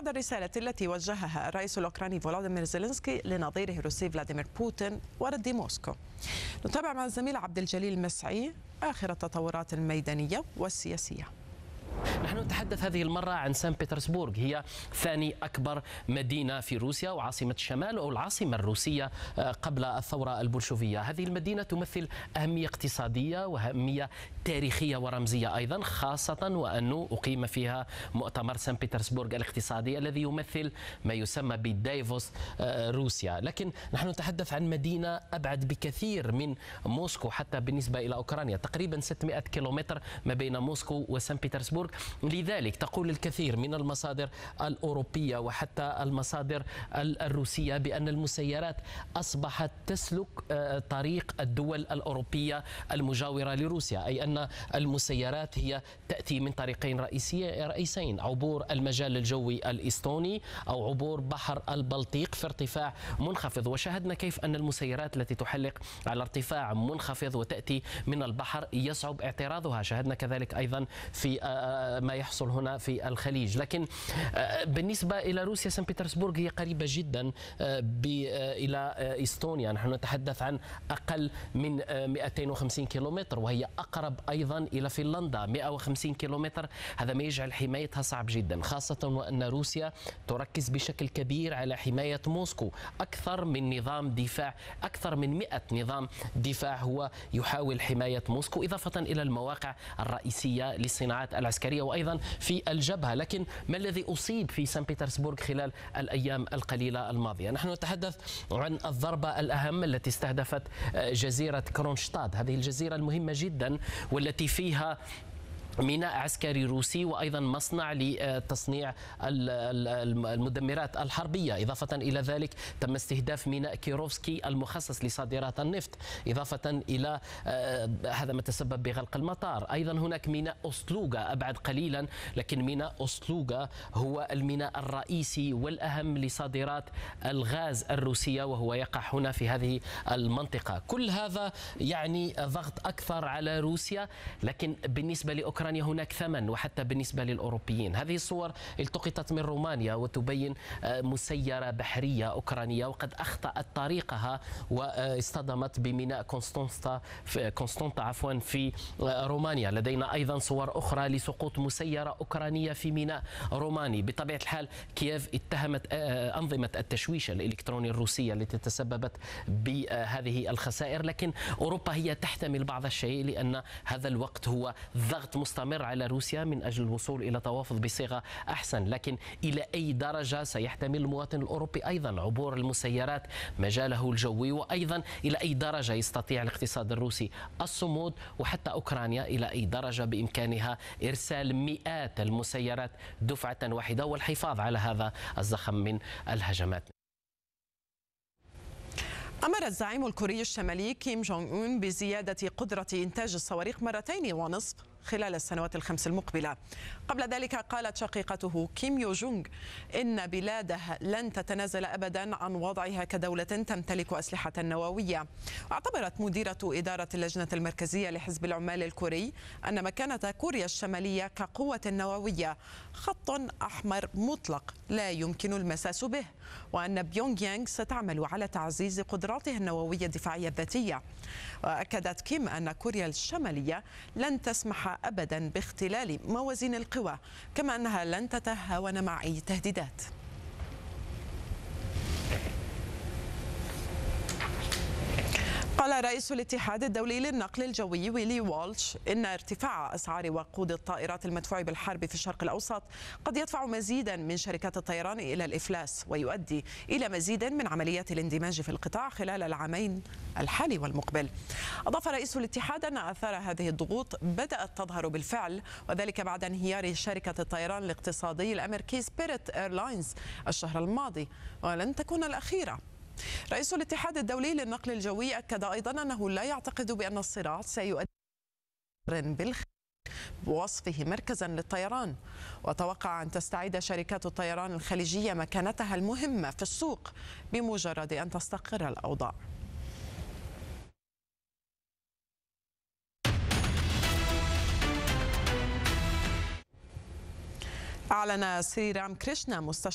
بعد الرسالة التي وجهها الرئيس الأوكراني فولوديمير زيلينسكي لنظيره الروسي فلاديمير بوتين ورد موسكو. نتابع مع الزميل عبد الجليل المسعي آخر التطورات الميدانية والسياسية. نحن نتحدث هذه المرة عن سان بطرسبورغ، هي ثاني أكبر مدينة في روسيا وعاصمة الشمال أو العاصمة الروسية قبل الثورة البولشوفية. هذه المدينة تمثل أهمية اقتصادية وأهمية تاريخية ورمزية أيضا، خاصة وأنه أقيم فيها مؤتمر سان بطرسبورغ الاقتصادي الذي يمثل ما يسمى بدايفوس روسيا. لكن نحن نتحدث عن مدينة أبعد بكثير من موسكو حتى بالنسبة إلى أوكرانيا، تقريبا 600 كيلومتر ما بين موسكو وسان بطرسبورغ. لذلك تقول الكثير من المصادر الأوروبية وحتى المصادر الروسية بأن المسيرات أصبحت تسلك طريق الدول الأوروبية المجاورة لروسيا، أي أن المسيرات هي تأتي من طريقين رئيسين: عبور المجال الجوي الإستوني أو عبور بحر البلطيق في ارتفاع منخفض. وشاهدنا كيف أن المسيرات التي تحلق على ارتفاع منخفض وتأتي من البحر يصعب اعتراضها. شاهدنا كذلك أيضا في ما يحصل هنا في الخليج. لكن بالنسبة إلى روسيا، سان بطرسبورغ هي قريبة جدا إلى إستونيا، نحن نتحدث عن أقل من 250 كيلومتر، وهي أقرب أيضا إلى فنلندا 150 كيلومتر. هذا ما يجعل حمايتها صعب جدا، خاصة وأن روسيا تركز بشكل كبير على حماية موسكو. أكثر من 100 نظام دفاع هو يحاول حماية موسكو، إضافة إلى المواقع الرئيسية للصناعات العسكرية وأيضا في الجبهة. لكن ما الذي أصيب في سان بطرسبورغ خلال الأيام القليلة الماضية؟ نحن نتحدث عن الضربة الأهم التي استهدفت جزيرة كرونشتاد، هذه الجزيرة المهمة جدا والتي فيها ميناء عسكري روسي وأيضا مصنع لتصنيع المدمرات الحربية. إضافة إلى ذلك تم استهداف ميناء كيروفسكي المخصص لصادرات النفط، إضافة إلى هذا ما تسبب بغلق المطار. أيضا هناك ميناء أوستلوغا أبعد قليلا، لكن ميناء أوستلوغا هو الميناء الرئيسي والأهم لصادرات الغاز الروسية، وهو يقع هنا في هذه المنطقة. كل هذا يعني ضغط أكثر على روسيا. لكن بالنسبة لأوكرانيا هناك ثمن، وحتى بالنسبة للأوروبيين. هذه الصور التقطت من رومانيا وتبين مسيرة بحرية أوكرانية وقد أخطأت طريقها واصطدمت بميناء كونستانتا في رومانيا. لدينا أيضا صور أخرى لسقوط مسيرة أوكرانية في ميناء روماني. بطبيعة الحال كييف اتهمت أنظمة التشويش الإلكتروني الروسية التي تسببت بهذه الخسائر، لكن أوروبا هي تحتمل بعض الشيء، لأن هذا الوقت هو ضغط مستمر على روسيا من أجل الوصول إلى توافق بصيغة أحسن. لكن إلى أي درجة سيحتمل المواطن الأوروبي أيضا عبور المسيرات مجاله الجوي، وأيضا إلى أي درجة يستطيع الاقتصاد الروسي الصمود، وحتى أوكرانيا إلى أي درجة بإمكانها إرسال مئات المسيرات دفعة واحدة والحفاظ على هذا الزخم من الهجمات. أمر الزعيم الكوري الشمالي كيم جونغ أون بزيادة قدرة إنتاج الصواريخ 2.5 خلال السنوات الخمس المقبلة. قبل ذلك قالت شقيقته كيم يو جونغ إن بلادها لن تتنازل أبدا عن وضعها كدولة تمتلك أسلحة نووية. واعتبرت مديرة إدارة اللجنة المركزية لحزب العمال الكوري أن مكانة كوريا الشمالية كقوة نووية خط أحمر مطلق لا يمكن المساس به، وأن بيونغ يانغ ستعمل على تعزيز قدراتها النووية الدفاعية الذاتية. وأكدت كيم أن كوريا الشمالية لن تسمح أبدا باختلال موازين القوى، كما أنها لن تتهاون مع أي تهديدات. قال رئيس الاتحاد الدولي للنقل الجوي ويلي والش إن ارتفاع أسعار وقود الطائرات المدفوع بالحرب في الشرق الأوسط قد يدفع مزيدا من شركات الطيران إلى الإفلاس ويؤدي إلى مزيد من عمليات الاندماج في القطاع خلال العامين الحالي والمقبل. أضاف رئيس الاتحاد أن آثار هذه الضغوط بدأت تظهر بالفعل، وذلك بعد انهيار شركة الطيران الاقتصادي الأمريكي سبيريت إيرلاينز الشهر الماضي، ولن تكون الأخيرة. رئيس الاتحاد الدولي للنقل الجوي أكد أيضا أنه لا يعتقد بأن الصراع سيؤدي بالخير بوصفه مركزا للطيران، وتوقع أن تستعيد شركات الطيران الخليجية مكانتها المهمة في السوق بمجرد أن تستقر الأوضاع. أعلن سري رام كريشنا مستشار